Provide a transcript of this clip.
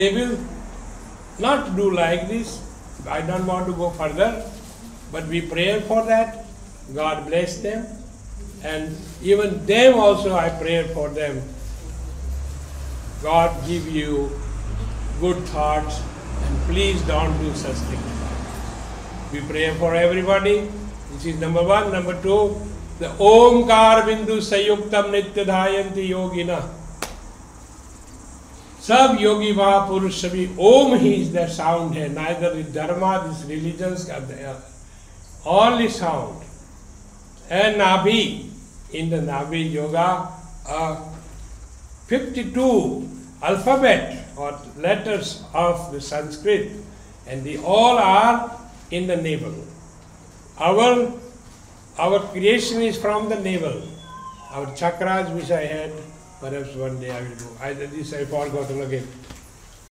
They will not do like this. I don't want to go further, but we pray for that. God bless them. And even them also I pray for them. God give you good thoughts and please don't do such things. We pray for everybody. This is number one. Number two, the Omkar Bindu Sayuktam Nityadhayanti Yogina. सब योगी महापुरुष सभी ओम he is the sound है, neither the dharma, this religions, only sound. And Nabhi, in the Nabhi yoga, 52 alphabet or letters of the Sanskrit, and they all are in the navel. Our creation is from the navel. Our chakras, which I had, perhaps one day I will do. This I forgot again.